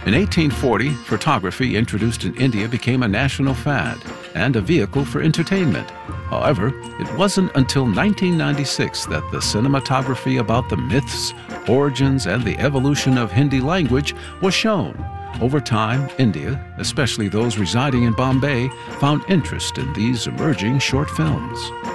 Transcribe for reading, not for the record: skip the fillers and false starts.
In 1840, photography introduced in India became a national fad and a vehicle for entertainment. However, it wasn't until 1996 that the cinematography about the myths, origins, and the evolution of Hindi language was shown. Over time, India, especially those residing in Bombay, found interest in these emerging short films.